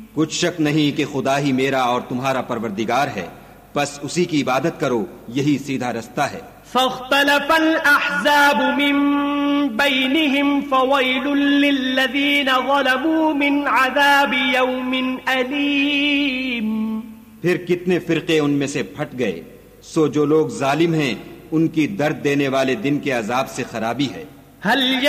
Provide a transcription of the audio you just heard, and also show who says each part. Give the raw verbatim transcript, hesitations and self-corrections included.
Speaker 1: कुछ शक नहीं कि खुदा ही मेरा और तुम्हारा परवरदिगार है, बस उसी की इबादत करो, यही सीधा रास्ता है।
Speaker 2: فاختلف الأحزاب من بينهم فويل للذين ظلموا من عذاب يوم أليم।
Speaker 1: फिर कितने फिरके उनमें से फट गए, सो जो लोग जालिम हैं उनकी दर्द देने वाले दिन के अजाब से खराबी है।